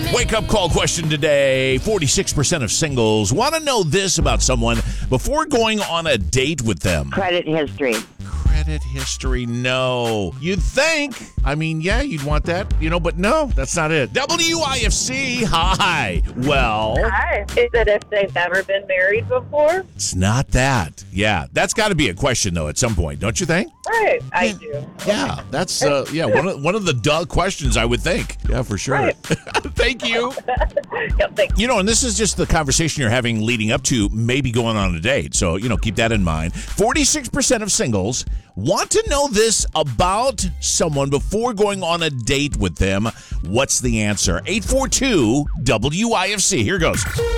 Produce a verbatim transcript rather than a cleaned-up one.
Wake up call question today. forty-six percent of singles want to know this about someone before going on a date with them. Credit history. Credit history, no. You'd think. I mean, yeah, you'd want that, you know, but no, that's not it. W I F C, hi. Well, Hi. Is it if they've ever been married before? it's not that. Yeah, that's got to be a question, though, at some point, don't you think? Right. I do. Yeah, that's, uh, yeah, one of, one of the duh questions, I would think. Yeah, for sure. Right. Thank you. Yep, thank you. You know, and this is just the conversation you're having leading up to maybe going on a date. So, you know, keep that in mind. forty-six percent of singles want to know this about someone before going on a date with them. What's the answer? eight four two W I F C. Here goes.